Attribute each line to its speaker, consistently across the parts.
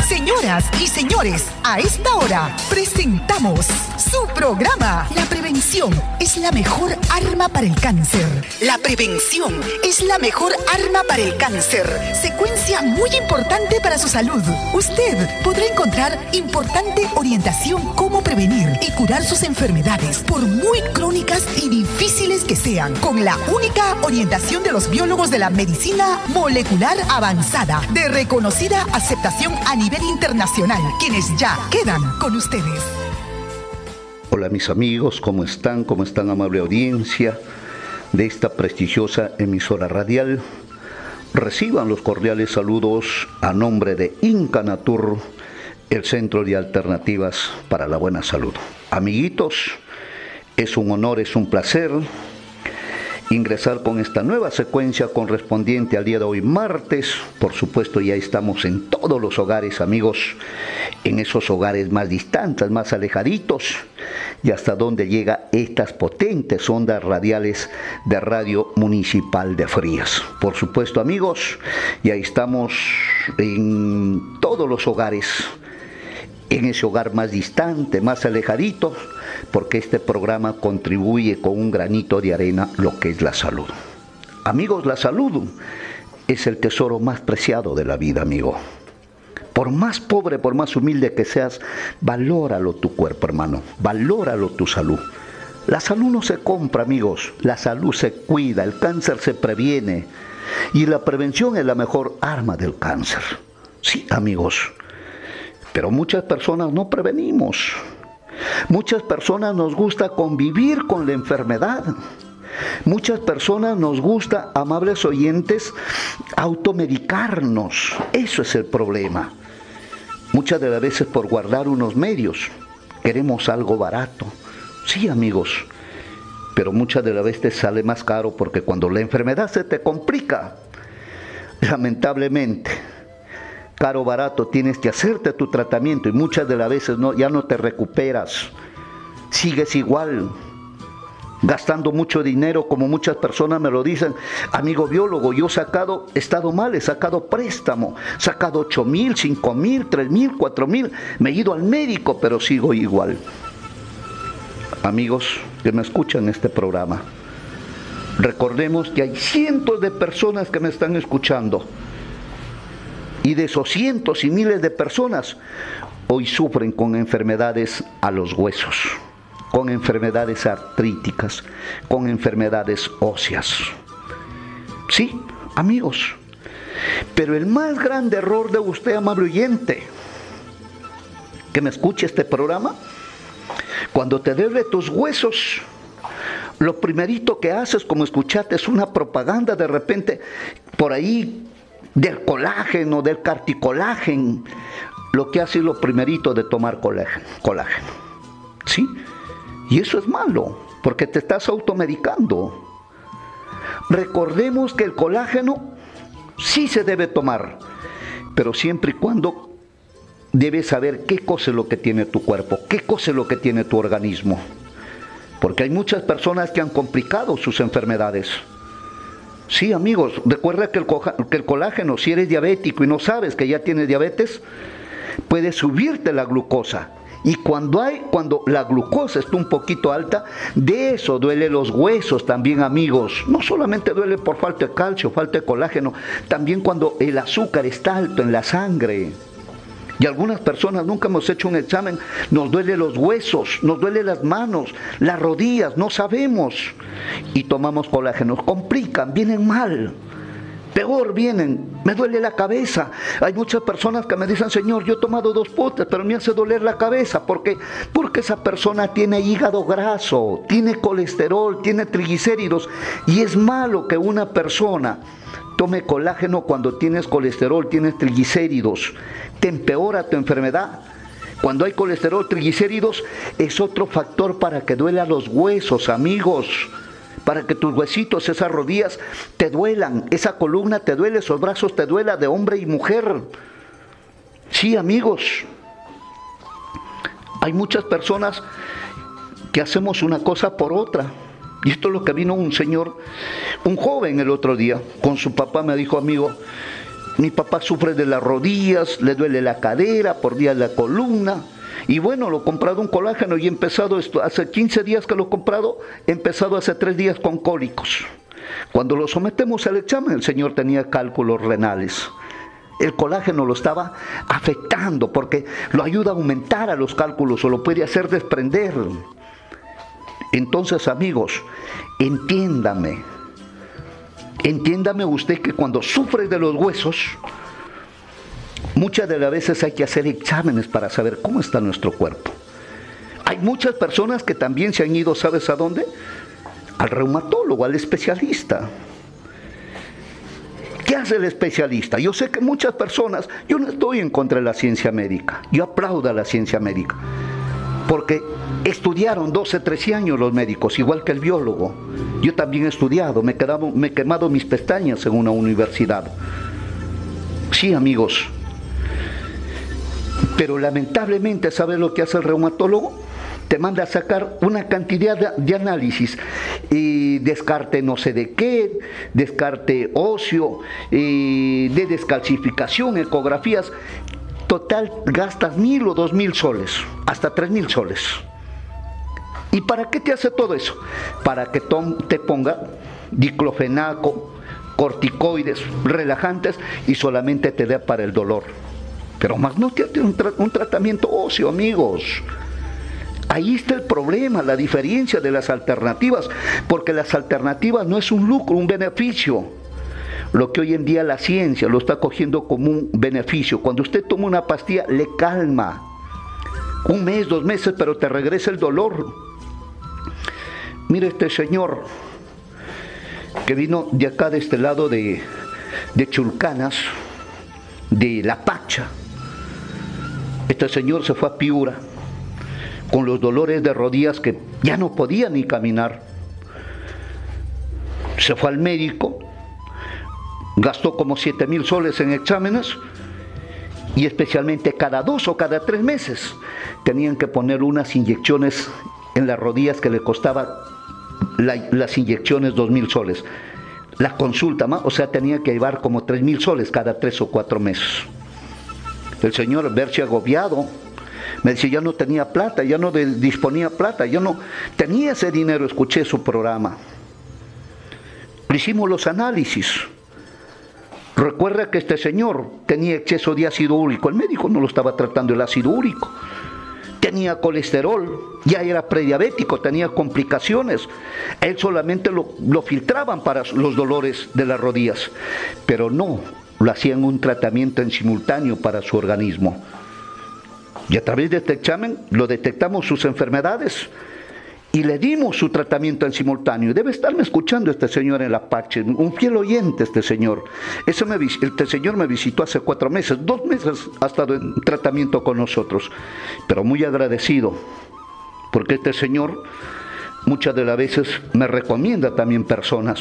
Speaker 1: Señoras y señores, a esta hora presentamos su programa. La prevención es la mejor arma para el cáncer. La prevención es la mejor arma para el cáncer. Secuencia muy importante para su salud. Usted podrá encontrar importante orientación cómo prevenir y curar sus enfermedades, por muy crónicas y difíciles que sean, con la única orientación de los biólogos de la medicina molecular avanzada, de reconocida aceptación a nivel internacional, quienes ya quedan con ustedes.
Speaker 2: Hola mis amigos, ¿cómo están? ¿Cómo están, amable audiencia de esta prestigiosa emisora radial? Reciban los cordiales saludos a nombre de Incanatur, el Centro de Alternativas para la Buena Salud. Amiguitos, es un honor, es un placer ingresar con esta nueva secuencia correspondiente al día de hoy, martes. Por supuesto, ya estamos en todos los hogares, amigos, en esos hogares más distantes, más alejaditos, y hasta donde llega estas potentes ondas radiales de Radio Municipal de Frías. Por supuesto, amigos, ya estamos en todos los hogares, en ese hogar más distante, más alejadito, porque este programa contribuye con un granito de arena lo que es la salud. Amigos, la salud es el tesoro más preciado de la vida, amigo. Por más pobre, por más humilde que seas, valóralo tu cuerpo, hermano, valóralo tu salud. La salud no se compra, amigos, la salud se cuida, el cáncer se previene, y la prevención es la mejor arma del cáncer. Sí, amigos, pero muchas personas no prevenimos. Muchas personas nos gusta convivir con la enfermedad. Muchas personas nos gusta, amables oyentes, automedicarnos. Eso es el problema. Muchas de las veces por guardar unos medios queremos algo barato. Sí, amigos, pero muchas de las veces sale más caro, porque cuando la enfermedad se te complica, lamentablemente, caro o barato, tienes que hacerte tu tratamiento y muchas de las veces ya no te recuperas. Sigues igual, gastando mucho dinero, como muchas personas me lo dicen. Amigo biólogo, yo he estado mal, he sacado préstamo, he sacado 8,000, 5,000, 3,000, 4,000, me he ido al médico, pero sigo igual. Amigos que me escuchan este programa, recordemos que hay cientos de personas que me están escuchando. Y de esos cientos y miles de personas, hoy sufren con enfermedades a los huesos, con enfermedades artríticas, con enfermedades óseas. Sí, amigos, pero el más grande error de usted, amable oyente, que me escuche este programa, cuando te duele tus huesos, lo primerito que haces, como escuchaste, es una propaganda de repente por ahí, del colágeno, del carticolágeno. Lo que hace es lo primerito de tomar colágeno. ¿Sí? Y eso es malo, porque te estás automedicando. Recordemos que el colágeno sí se debe tomar, pero siempre y cuando debes saber qué cosa es lo que tiene tu cuerpo, qué cosa es lo que tiene tu organismo. Porque hay muchas personas que han complicado sus enfermedades. Sí, amigos, recuerda que el colágeno, si eres diabético y no sabes que ya tienes diabetes, puede subirte la glucosa. Y cuando la glucosa está un poquito alta, de eso duele los huesos también, amigos. No solamente duele por falta de calcio, falta de colágeno, también cuando el azúcar está alto en la sangre. Y algunas personas, nunca hemos hecho un examen, nos duele los huesos, nos duele las manos, las rodillas, no sabemos. Y tomamos colágeno, complican, vienen mal. Peor vienen, me duele la cabeza. Hay muchas personas que me dicen, Señor, yo he tomado 2 potes, pero me hace doler la cabeza. ¿Por qué? Porque esa persona tiene hígado graso, tiene colesterol, tiene triglicéridos. Y es malo que una persona tome colágeno cuando tienes colesterol, tienes triglicéridos. Te empeora tu enfermedad. Cuando hay colesterol, triglicéridos, es otro factor para que duela los huesos, amigos. Para que tus huesitos, esas rodillas te duelan, esa columna te duele, esos brazos te duela, de hombre y mujer. Sí, amigos. Hay muchas personas que hacemos una cosa por otra. Y esto es lo que vino un señor, un joven el otro día, con su papá, me dijo, amigo, Mi papá sufre de las rodillas, le duele la cadera, por día la columna. Y bueno, lo he comprado un colágeno y he empezado esto, hace 15 días que lo he comprado, he empezado hace 3 días con cólicos. Cuando lo sometemos al examen, el señor tenía cálculos renales. El colágeno lo estaba afectando porque lo ayuda a aumentar a los cálculos o lo puede hacer desprender. Entonces, amigos, entiéndame usted que cuando sufre de los huesos, muchas de las veces hay que hacer exámenes para saber cómo está nuestro cuerpo. Hay muchas personas que también se han ido, ¿sabes a dónde? Al reumatólogo, al especialista. ¿Qué hace el especialista? Yo sé que muchas personas, yo no estoy en contra de la ciencia médica, yo aplaudo a la ciencia médica, porque estudiaron 12, 13 años los médicos, igual que el biólogo. Yo también he estudiado, me he quemado mis pestañas en una universidad. Sí, amigos, pero lamentablemente, ¿sabes lo que hace el reumatólogo? Te manda a sacar una cantidad de análisis, y descarte no sé de qué, descarte óseo, de descalcificación, ecografías. Total, gastas 1.000 o 2.000 soles, hasta 3.000 soles. ¿Y para qué te hace todo eso? Para que te ponga diclofenaco, corticoides, relajantes, y solamente te dé para el dolor. Pero más no te hace un tratamiento óseo, amigos. Ahí está el problema, la diferencia de las alternativas, porque las alternativas no es un lucro, un beneficio. Lo que hoy en día la ciencia lo está cogiendo como un beneficio. Cuando usted toma una pastilla, le calma. 1 mes, 2 meses, pero te regresa el dolor. Mire este señor que vino de acá, de este lado de Chulcanas, de La Pacha. Este señor se fue a Piura con los dolores de rodillas que ya no podía ni caminar. Se fue al médico, gastó como 7.000 soles en exámenes, y especialmente cada 2 o cada 3 meses tenían que poner unas inyecciones en las rodillas que le costaba las inyecciones 2.000 soles. La consulta más, o sea, tenía que llevar como 3.000 soles cada 3 o 4 meses. El señor, verse agobiado, me dice, ya no tenía plata, ya no disponía plata, yo no tenía ese dinero. Escuché su programa. Le hicimos los análisis. Recuerda que este señor tenía exceso de ácido úrico. El médico no lo estaba tratando el ácido úrico. Tenía colesterol, ya era prediabético, tenía complicaciones. Él solamente lo filtraban para los dolores de las rodillas, pero no, lo hacían un tratamiento en simultáneo para su organismo. Y a través de este examen lo detectamos sus enfermedades y le dimos su tratamiento en simultáneo. Debe estarme escuchando este señor en La Pacha, un fiel oyente este señor. Este señor me visitó hace 4 meses, 2 meses ha estado en tratamiento con nosotros, pero muy agradecido, porque este señor muchas de las veces me recomienda también personas.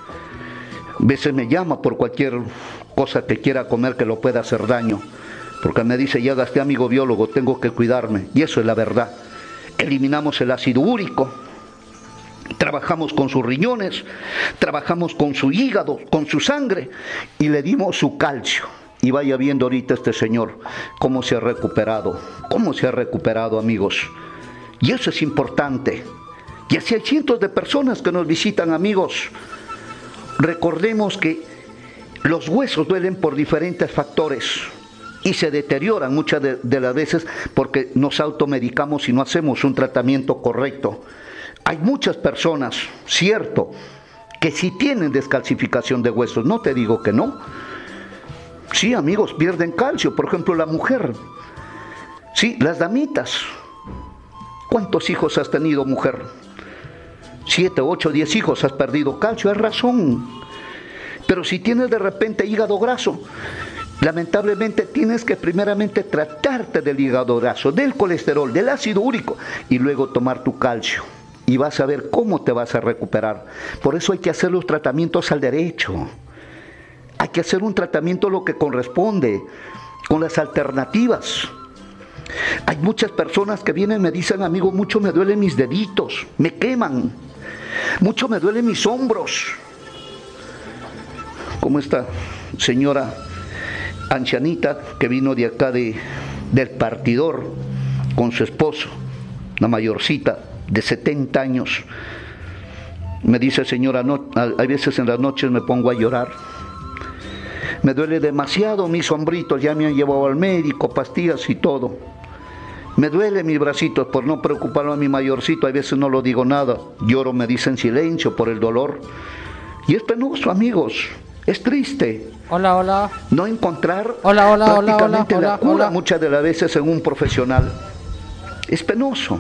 Speaker 2: A veces me llama por cualquier cosa que quiera comer que lo pueda hacer daño, porque me dice, ya gasté, amigo biólogo, tengo que cuidarme, y eso es la verdad. Eliminamos el ácido úrico, trabajamos con sus riñones, trabajamos con su hígado, con su sangre, y le dimos su calcio. Y vaya viendo ahorita este señor cómo se ha recuperado, amigos. Y eso es importante. Y así hay cientos de personas que nos visitan, amigos. Recordemos que los huesos duelen por diferentes factores y se deterioran muchas de las veces porque nos automedicamos y no hacemos un tratamiento correcto. Hay muchas personas, cierto, que sí tienen descalcificación de huesos, no te digo que no. Sí, amigos, pierden calcio, por ejemplo la mujer. Sí, las damitas. ¿Cuántos hijos has tenido, mujer? 7, 8, 10 hijos, has perdido calcio, es razón. Pero si tienes de repente hígado graso, lamentablemente tienes que primeramente tratarte del hígado graso, del colesterol, del ácido úrico y luego tomar tu calcio. Y vas a ver cómo te vas a recuperar. Por eso hay que hacer los tratamientos al derecho. Hay que hacer un tratamiento lo que corresponde, con las alternativas. Hay muchas personas que vienen y me dicen, amigo, mucho me duelen mis deditos, me queman, mucho me duelen mis hombros. Como esta señora ancianita que vino de acá del partidor con su esposo, una mayorcita de 70 años. Me dice, señora, no, hay veces en las noches me pongo a llorar. Me duele demasiado mis hombritos, ya me han llevado al médico, pastillas y todo. Me duele mis bracitos por no preocuparme a mi mayorcito, a veces no lo digo nada. Lloro, me dice en silencio por el dolor. Y es penoso, amigos, es triste.
Speaker 3: Hola, hola.
Speaker 2: No encontrar
Speaker 3: prácticamente
Speaker 2: la cura muchas de las veces en un profesional. Es penoso.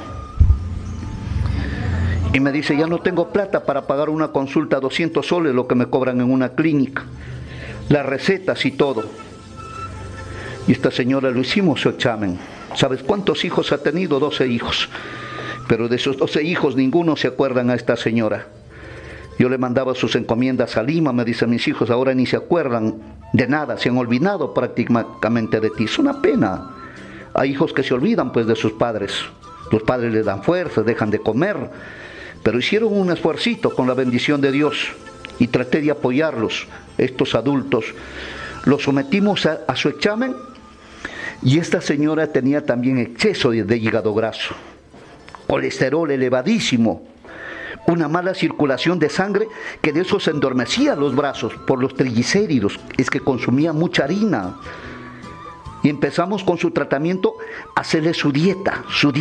Speaker 2: Y me dice, ya no tengo plata para pagar una consulta, 200 soles, lo que me cobran en una clínica. Las recetas y todo. Y esta señora lo hicimos su examen. ¿Sabes cuántos hijos ha tenido? 12 hijos. Pero de esos 12 hijos ninguno se acuerdan a esta señora. Yo le mandaba sus encomiendas a Lima, me dice, mis hijos ahora ni se acuerdan de nada, se han olvidado prácticamente de ti. Es una pena. Hay hijos que se olvidan pues de sus padres. Los padres les dan fuerza, dejan de comer. Pero hicieron un esfuercito con la bendición de Dios y traté de apoyarlos, estos adultos. Los sometimos a su examen y esta señora tenía también exceso de hígado graso, colesterol elevadísimo, una mala circulación de sangre que de eso se endormecía los brazos por los triglicéridos, es que consumía mucha harina. Y empezamos con su tratamiento a hacerle su dieta.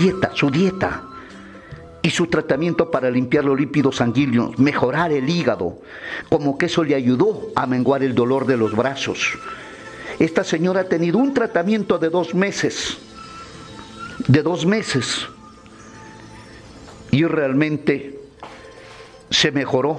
Speaker 2: Y su tratamiento para limpiar los lípidos sanguíneos, mejorar el hígado, como que eso le ayudó a menguar el dolor de los brazos. Esta señora ha tenido un tratamiento de 2 meses, y realmente se mejoró.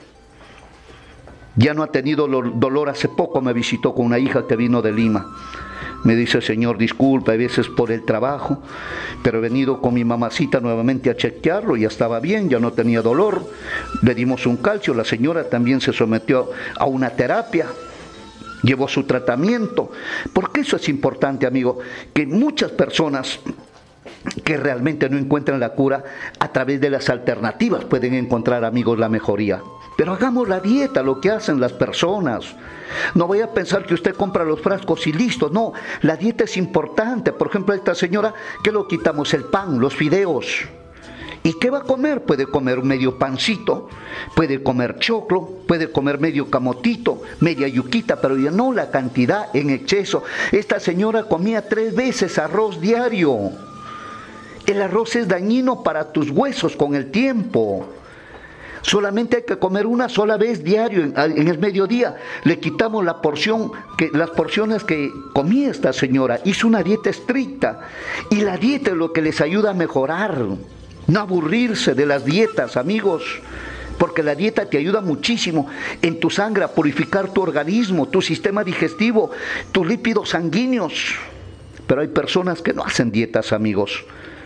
Speaker 2: Ya no ha tenido dolor. Hace poco me visitó con una hija que vino de Lima. Me dice, señor, disculpa, a veces por el trabajo, pero he venido con mi mamacita nuevamente a chequearlo, ya estaba bien, ya no tenía dolor. Le dimos un calcio, la señora también se sometió a una terapia, llevó su tratamiento. Porque eso es importante, amigo, que muchas personas que realmente no encuentran la cura, a través de las alternativas pueden encontrar, amigos, la mejoría. Pero hagamos la dieta, lo que hacen las personas. No vaya a pensar que usted compra los frascos y listo. No, la dieta es importante. Por ejemplo, a esta señora, ¿qué lo quitamos? El pan, los fideos. ¿Y qué va a comer? Puede comer medio pancito, puede comer choclo, puede comer medio camotito, media yuquita, pero ya no la cantidad en exceso. Esta señora comía 3 veces arroz diario. El arroz es dañino para tus huesos con el tiempo. Solamente hay que comer una sola vez diario en el mediodía. Le quitamos las porciones que comía esta señora. Hizo una dieta estricta. Y la dieta es lo que les ayuda a mejorar. No aburrirse de las dietas, amigos. Porque la dieta te ayuda muchísimo en tu sangre a purificar tu organismo, tu sistema digestivo, tus lípidos sanguíneos. Pero hay personas que no hacen dietas, amigos.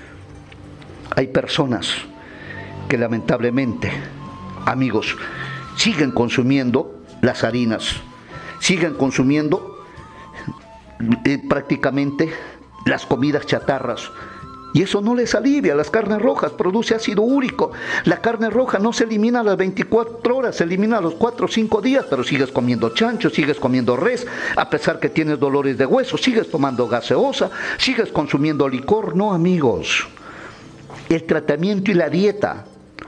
Speaker 2: Hay personas que lamentablemente, amigos, siguen consumiendo las harinas, siguen consumiendo prácticamente las comidas chatarras. Y eso no les alivia. Las carnes rojas produce ácido úrico. La carne roja no se elimina a las 24 horas, se elimina a los 4 o 5 días, pero sigues comiendo chancho, sigues comiendo res, a pesar que tienes dolores de hueso, sigues tomando gaseosa, sigues consumiendo licor. No, amigos. El tratamiento y la dieta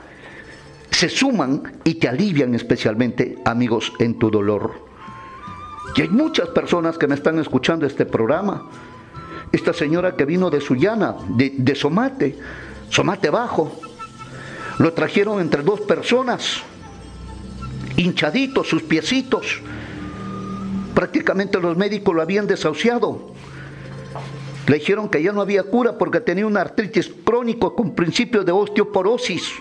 Speaker 2: se suman y te alivian especialmente, amigos, en tu dolor. Y hay muchas personas que me están escuchando este programa. Esta señora que vino de Sullana, de Somate Bajo, lo trajeron entre 2 personas, hinchaditos sus piecitos. Prácticamente los médicos lo habían desahuciado. Le dijeron que ya no había cura porque tenía una artritis crónica con principios de osteoporosis.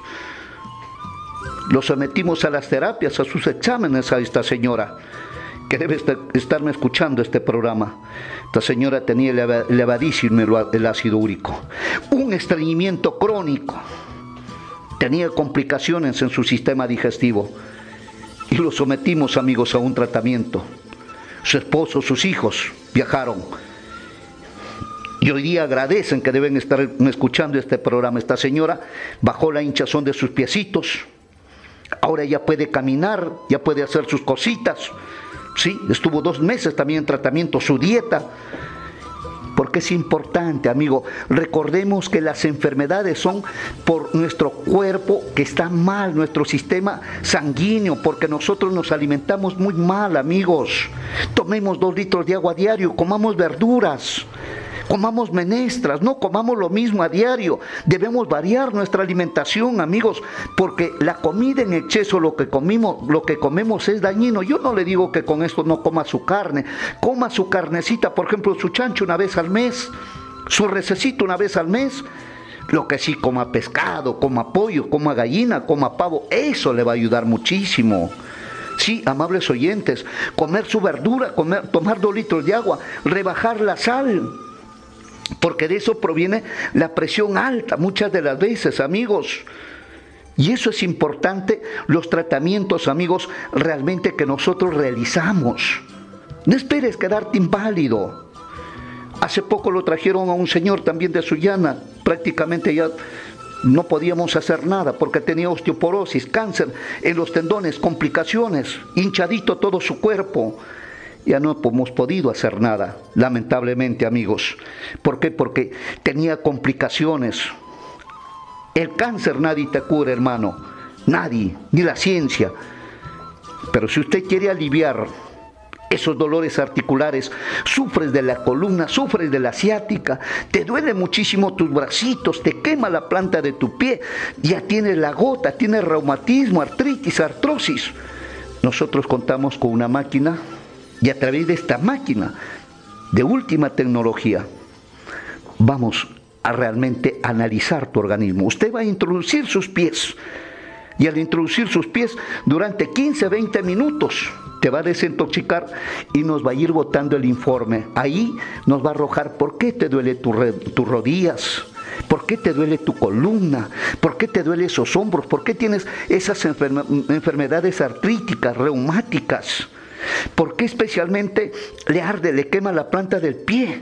Speaker 2: Lo sometimos a las terapias, a sus exámenes a esta señora, que debe estarme escuchando este programa. Esta señora tenía elevadísimo el ácido úrico, un estreñimiento crónico, tenía complicaciones en su sistema digestivo. Y lo sometimos, amigos, a un tratamiento. Su esposo, sus hijos viajaron. Y hoy día agradecen que deben estar escuchando este programa. Esta señora bajó la hinchazón de sus piecitos. Ahora ya puede caminar, ya puede hacer sus cositas. Sí, estuvo 2 meses también en tratamiento, su dieta. Porque es importante, amigo. Recordemos que las enfermedades son por nuestro cuerpo que está mal, nuestro sistema sanguíneo, porque nosotros nos alimentamos muy mal, amigos. Tomemos 2 litros de agua a diario, comamos verduras, comamos menestras, no comamos lo mismo a diario. Debemos variar nuestra alimentación, amigos, porque la comida en exceso, lo que comemos es dañino. Yo no le digo que con esto no coma su carne, coma su carnecita, por ejemplo, su chancho una vez al mes, su rececito una vez al mes. Lo que sí, coma pescado, coma pollo, coma gallina, coma pavo, eso le va a ayudar muchísimo. Sí, amables oyentes, comer su verdura, tomar 2 litros de agua, rebajar la sal, porque de eso proviene la presión alta muchas de las veces, amigos. Y eso es importante, los tratamientos, amigos, realmente que nosotros realizamos. No esperes quedarte inválido. Hace poco lo trajeron a un señor también de Sullana, prácticamente ya no podíamos hacer nada porque tenía osteoporosis, cáncer en los tendones, complicaciones, hinchadito todo su cuerpo. Ya no hemos podido hacer nada, lamentablemente, amigos. ¿Por qué? Porque tenía complicaciones. El cáncer nadie te cura, hermano. Nadie, ni la ciencia. Pero si usted quiere aliviar esos dolores articulares, sufres de la columna, sufres de la ciática, te duele muchísimo tus bracitos, te quema la planta de tu pie, ya tienes la gota, tienes reumatismo, artritis, artrosis. Nosotros contamos con una máquina. Y a través de esta máquina de última tecnología vamos a realmente analizar tu organismo. Usted va a introducir sus pies y al introducir sus pies durante 15-20 minutos te va a desintoxicar y nos va a ir botando el informe. Ahí nos va a arrojar por qué te duele tus rodillas, por qué te duele tu columna, por qué te duele esos hombros, por qué tienes esas enfermedades artríticas, reumáticas. ¿Por qué especialmente le arde, le quema la planta del pie?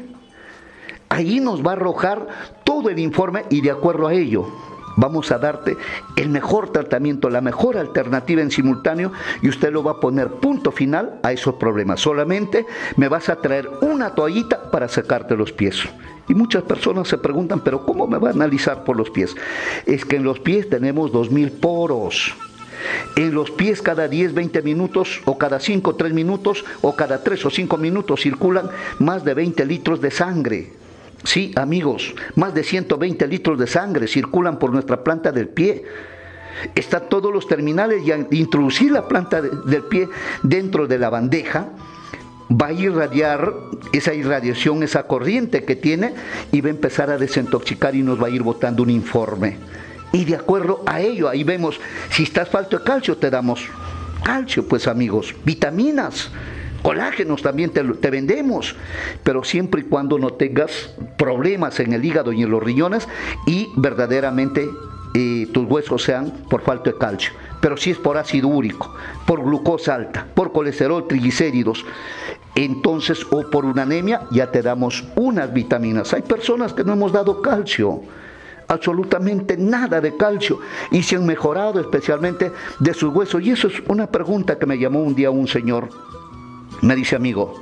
Speaker 2: Ahí nos va a arrojar todo el informe y de acuerdo a ello vamos a darte el mejor tratamiento, la mejor alternativa en simultáneo y usted lo va a poner punto final a esos problemas. Solamente me vas a traer una toallita para secarte los pies. Y muchas personas se preguntan, ¿pero cómo me va a analizar por los pies? Es que en los pies tenemos 2000 poros. En los pies cada 10-20 minutos o cada 5-3 minutos o cada 3 o 5 minutos circulan más de 20 litros de sangre. Sí, amigos, más de 120 litros de sangre circulan por nuestra planta del pie. Están todos los terminales y al introducir la planta del pie dentro de la bandeja, va a irradiar esa irradiación, esa corriente que tiene y va a empezar a desintoxicar y nos va a ir botando un informe. Y de acuerdo a ello, ahí vemos, si estás falto de calcio, te damos calcio, pues amigos, vitaminas, colágenos también te vendemos, pero siempre y cuando no tengas problemas en el hígado y en los riñones y verdaderamente tus huesos sean por falta de calcio. Pero si es por ácido úrico, por glucosa alta, por colesterol, triglicéridos, entonces o por una anemia ya te damos unas vitaminas. Hay personas que no hemos dado calcio, absolutamente nada de calcio y se han mejorado especialmente de sus huesos. Y eso es una pregunta que me llamó un día un señor, me dice: amigo,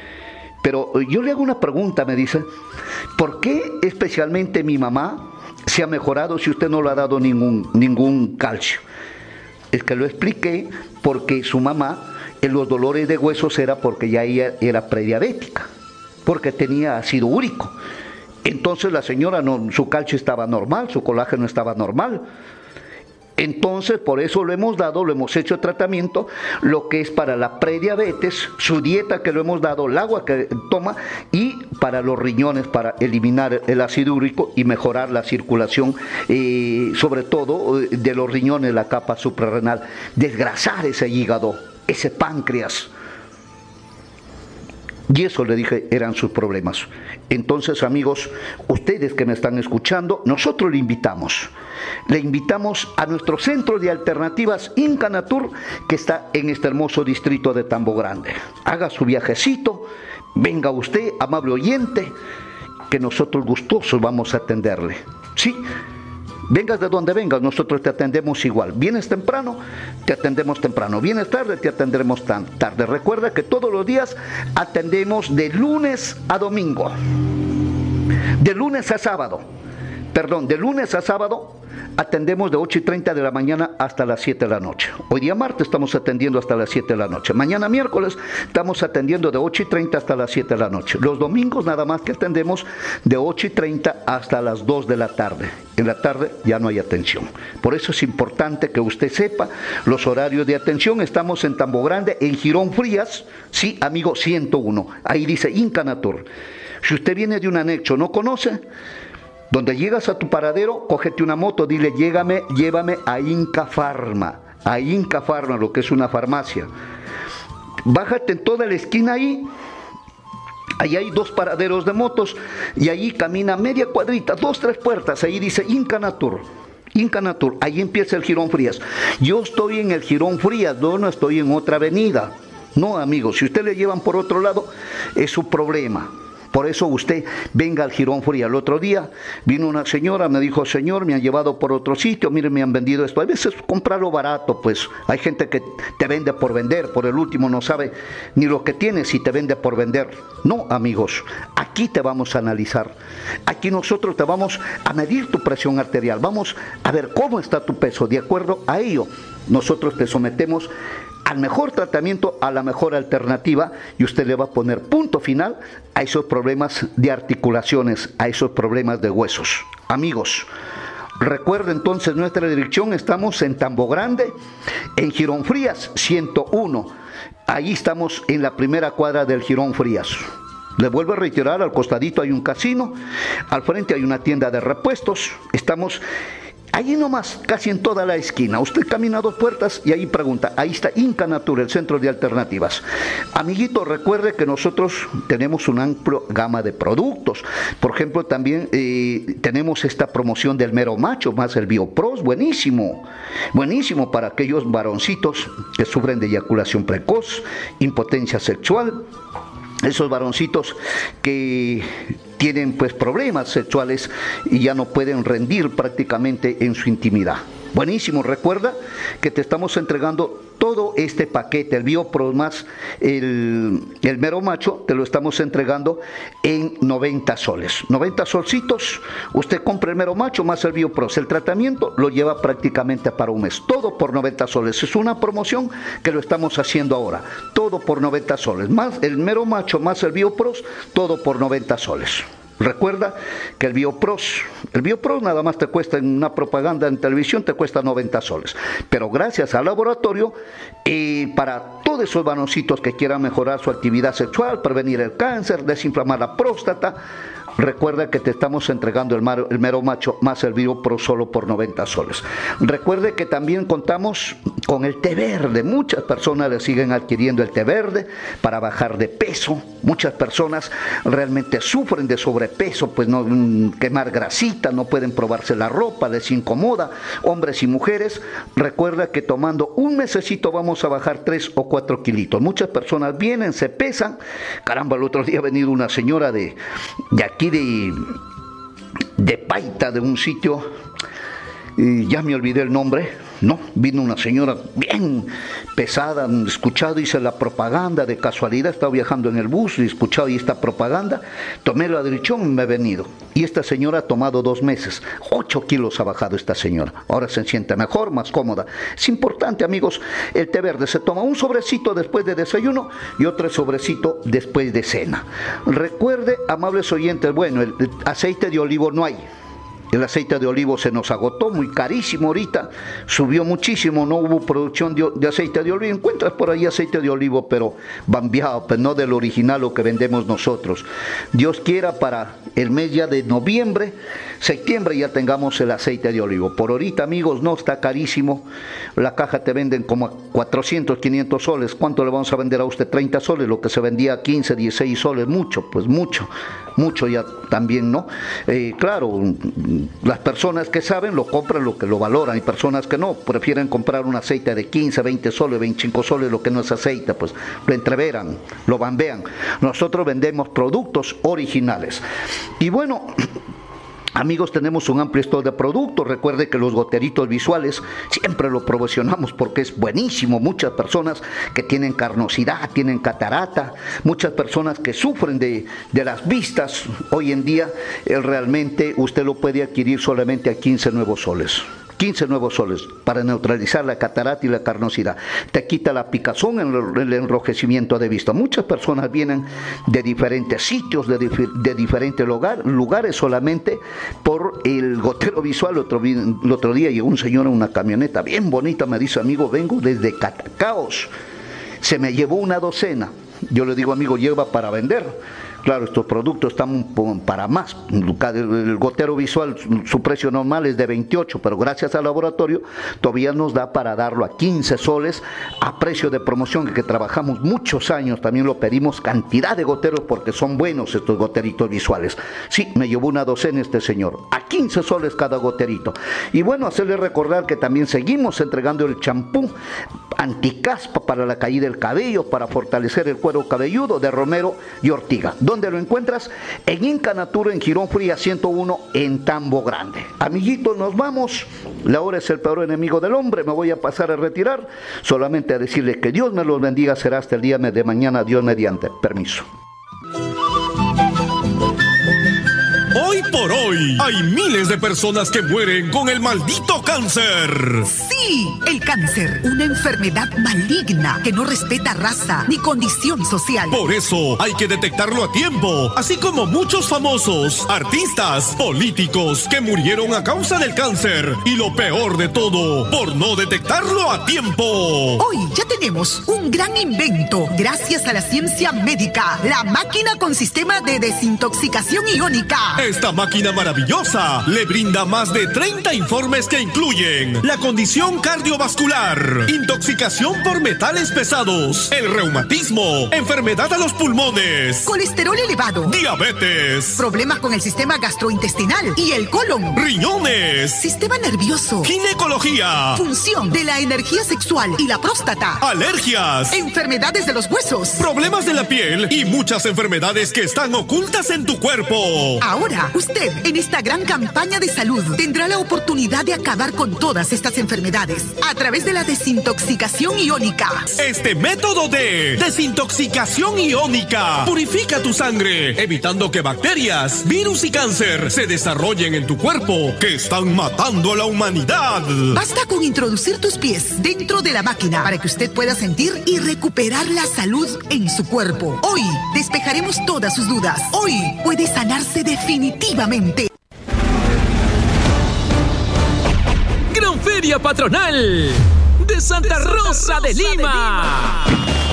Speaker 2: pero yo le hago una pregunta, me dice, ¿por qué especialmente mi mamá se ha mejorado si usted no le ha dado ningún calcio? Es que lo expliqué porque su mamá en los dolores de huesos era porque ya ella era prediabética, porque tenía ácido úrico. Entonces la señora, su calcio estaba normal, su colágeno estaba normal. Entonces por eso lo hemos hecho tratamiento, lo que es para la prediabetes, su dieta que lo hemos dado, el agua que toma y para los riñones, para eliminar el ácido úrico y mejorar la circulación, sobre todo de los riñones, la capa suprarrenal, desgrasar ese hígado, ese páncreas. Y eso le dije, eran sus problemas. Entonces, amigos, ustedes que me están escuchando, nosotros le invitamos a nuestro centro de alternativas Inca Natur, que está en este hermoso distrito de Tambo Grande. Haga su viajecito, venga usted, amable oyente, que nosotros gustosos vamos a atenderle. Sí, Vengas de donde vengas, nosotros te atendemos igual. Vienes temprano, te atendemos temprano. Vienes tarde, te atendremos tarde. Recuerda que todos los días atendemos de lunes a domingo. De lunes a sábado. Perdón, de lunes a sábado atendemos de 8:30 de la mañana hasta las 7 de la noche. Hoy día martes estamos atendiendo hasta las 7 de la noche. Mañana miércoles estamos atendiendo de 8:30 hasta las 7 de la noche. Los domingos nada más que atendemos de 8:30 hasta las 2 de la tarde. En la tarde ya no hay atención. Por eso es importante que usted sepa los horarios de atención. Estamos en Tambo Grande, en Girón Frías, sí, amigo, 101. Ahí dice Incanatur. Si usted viene de un anexo, no conoce, donde llegas a tu paradero, cógete una moto, dile, llévame a Inca Farma, lo que es una farmacia. Bájate en toda la esquina ahí hay 2 paraderos de motos, y ahí camina media cuadrita, 2, 3 puertas, ahí dice Incanatur, ahí empieza el Girón Frías. Yo estoy en el Girón Frías, no estoy en otra avenida. No, amigo, si usted le llevan por otro lado, es su problema. Por eso usted venga al Girón Frías. El otro día vino una señora, me dijo, señor, me han llevado por otro sitio, miren, me han vendido esto. A veces comprarlo barato, pues hay gente que te vende por vender, por el último no sabe ni lo que tienes y te vende por vender. No, amigos, aquí te vamos a analizar. Aquí nosotros te vamos a medir tu presión arterial. Vamos a ver cómo está tu peso. De acuerdo a ello, nosotros te sometemos al mejor tratamiento, a la mejor alternativa, y usted le va a poner punto final a esos problemas de articulaciones, a esos problemas de huesos. Amigos, recuerden entonces nuestra dirección, estamos en Tambo Grande, en Girón Frías 101. Ahí estamos en la primera cuadra del Girón Frías. Le vuelvo a reiterar, al costadito hay un casino, al frente hay una tienda de repuestos, estamos allí nomás, casi en toda la esquina. Usted camina 2 puertas y ahí pregunta, ahí está Incanatur, el centro de alternativas. Amiguito, recuerde que nosotros tenemos una amplia gama de productos. Por ejemplo, también tenemos esta promoción del Mero Macho más el Biopros, buenísimo para aquellos varoncitos que sufren de eyaculación precoz, impotencia sexual, esos varoncitos que tienen pues problemas sexuales y ya no pueden rendir prácticamente en su intimidad. Buenísimo, recuerda que te estamos entregando todo este paquete, el Biopro más el Mero Macho, te lo estamos entregando en 90 soles. 90 solcitos, usted compra el Mero Macho más el Biopro. El tratamiento lo lleva prácticamente para un mes. Todo por 90 soles. Es una promoción que lo estamos haciendo ahora. Todo por 90 soles. Más el Mero Macho más el Biopro, todo por 90 soles. Recuerda que el Biopros nada más te cuesta en una propaganda en televisión, te cuesta 90 soles. Pero gracias al laboratorio, para todos esos varoncitos que quieran mejorar su actividad sexual, prevenir el cáncer, desinflamar la próstata, recuerda que te estamos entregando el Mero Macho más el Biopro solo por 90 soles. Recuerde que también contamos con el té verde. Muchas personas le siguen adquiriendo el té verde para bajar de peso. Muchas personas realmente sufren de sobrepeso, pues no quemar grasita, no pueden probarse la ropa, les incomoda, hombres y mujeres. Recuerda que tomando un mesecito vamos a bajar 3 o 4 kilitos. Muchas personas vienen, se pesan. Caramba, el otro día ha venido una señora de aquí de Paita, de un sitio, ya me olvidé el nombre. No, vino una señora bien pesada, escuchado, hice la propaganda, de casualidad estaba viajando en el bus y escuchado y esta propaganda, tomé la dirección y me he venido. Y esta señora ha tomado 2 meses, 8 kilos ha bajado esta señora, ahora se siente mejor, más cómoda. Es importante, amigos, el té verde se toma un sobrecito después de desayuno y otro sobrecito después de cena. Recuerde, amables oyentes, bueno, el aceite de olivo no hay. El aceite de olivo se nos agotó, muy carísimo ahorita, subió muchísimo, no hubo producción de aceite de olivo. Encuentras por ahí aceite de olivo, pero bambiado, pues no del original lo que vendemos nosotros. Dios quiera para el mes ya de noviembre, septiembre ya tengamos el aceite de olivo. Por ahorita, amigos, no, está carísimo. La caja te venden como a 400, 500 soles. ¿Cuánto le vamos a vender a usted? 30 soles, lo que se vendía a 15, 16 soles, mucho, pues mucho ya también, ¿no? Claro, las personas que saben lo compran, lo que lo valoran, y personas que no, prefieren comprar un aceite de 15, 20 soles, 25 soles, lo que no es aceite, pues lo entreveran, lo bambean. Nosotros vendemos productos originales. Y bueno, Amigos, tenemos un amplio stock de productos. Recuerde que los goteritos visuales siempre lo promocionamos porque es buenísimo. Muchas personas que tienen carnosidad, tienen catarata, muchas personas que sufren de las vistas, hoy en día realmente usted lo puede adquirir solamente a 15 nuevos soles. 15 nuevos soles para neutralizar la catarata y la carnosidad. Te quita la picazón, el enrojecimiento de vista. Muchas personas vienen de diferentes sitios, de diferentes lugares solamente por el gotero visual. El otro día llegó un señor en una camioneta bien bonita, me dice, amigo, vengo desde Catacaos. Se me llevó una docena. Yo le digo, amigo, lleva para vender. Claro, estos productos están para más. El gotero visual, su precio normal es de 28, pero gracias al laboratorio todavía nos da para darlo a 15 soles a precio de promoción, que trabajamos muchos años. También lo pedimos cantidad de goteros porque son buenos estos goteritos visuales. Sí, me llevó una docena este señor, a 15 soles cada goterito. Y bueno, hacerle recordar que también seguimos entregando el champú anticaspa para la caída del cabello, para fortalecer el cuero cabelludo, de romero y ortiga. ¿Dónde lo encuentras? En Inca Natura, en Girón Fría 101, en Tambo Grande. Amiguitos, nos vamos. La hora es el peor enemigo del hombre. Me voy a pasar a retirar. Solamente a decirle que Dios me los bendiga. Será hasta el día de mañana, Dios mediante. Permiso.
Speaker 4: Hoy por hoy, hay miles de personas que mueren con el maldito cáncer.
Speaker 1: Sí, el cáncer, una enfermedad maligna que no respeta raza ni condición social.
Speaker 4: Por eso hay que detectarlo a tiempo, así como muchos famosos, artistas, políticos que murieron a causa del cáncer. Y lo peor de todo, por no detectarlo a tiempo.
Speaker 1: Hoy ya tenemos un gran invento, gracias a la ciencia médica, la máquina con sistema de desintoxicación iónica.
Speaker 4: Esta máquina maravillosa le brinda más de 30 informes que incluyen la condición cardiovascular, intoxicación por metales pesados, el reumatismo, enfermedad a los pulmones,
Speaker 1: colesterol elevado,
Speaker 4: diabetes,
Speaker 1: problemas con el sistema gastrointestinal y el colon,
Speaker 4: riñones,
Speaker 1: sistema nervioso,
Speaker 4: ginecología,
Speaker 1: función de la energía sexual y la próstata,
Speaker 4: alergias,
Speaker 1: enfermedades de los huesos,
Speaker 4: problemas de la piel y muchas enfermedades que están ocultas en tu cuerpo.
Speaker 1: Ahora, usted, en esta gran campaña de salud, tendrá la oportunidad de acabar con todas estas enfermedades a través de la desintoxicación iónica.
Speaker 4: Este método de desintoxicación iónica purifica tu sangre, evitando que bacterias, virus y cáncer se desarrollen en tu cuerpo, que están matando a la humanidad.
Speaker 1: Basta con introducir tus pies dentro de la máquina para que usted pueda sentir y recuperar la salud en su cuerpo. Hoy despejaremos todas sus dudas. Hoy puede sanarse definitivamente.
Speaker 5: Gran Feria Patronal de Santa Rosa de Lima.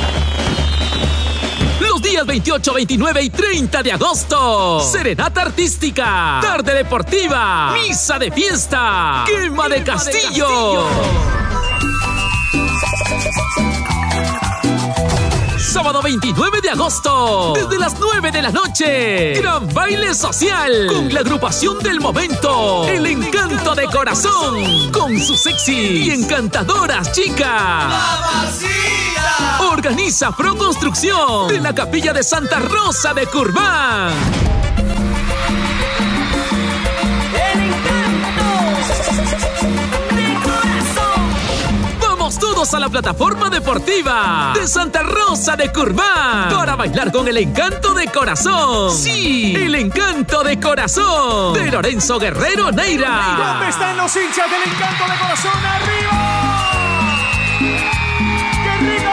Speaker 5: Los días 28, 29 y 30 de agosto. Serenata artística, tarde deportiva, misa de fiesta, quema de castillo. Sábado 29 de agosto, desde las 9 de la noche, gran baile social con la agrupación del momento, El Encanto de Corazón, con sus sexy y encantadoras chicas. ¡Mamacita! Organiza Pro Construcción de la Capilla de Santa Rosa de Curván. Todos a la plataforma deportiva de Santa Rosa de Curván para bailar con El Encanto de Corazón. Sí, El Encanto de Corazón de Lorenzo Guerrero Neira.
Speaker 6: ¿Dónde están los hinchas del Encanto de Corazón? ¡Arriba! ¡Qué rico!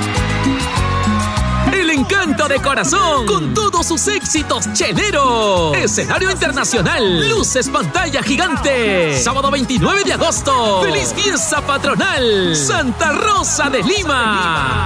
Speaker 5: El Encanto de Corazón con todos sus éxitos cheleros. Escenario internacional, luces, pantalla gigante. Sábado 29 de agosto. ¡Feliz fiesta patronal! Santa Rosa de Lima.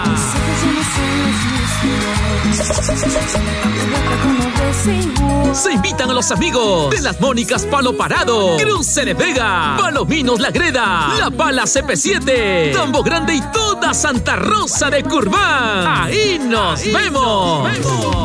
Speaker 5: Se invitan a los amigos de las Mónicas Palo Parado, Cruce de Vega, Palominos La Greda, La Pala CP7, Tambo Grande y toda Santa Rosa de Curván. Ahí nos vemos.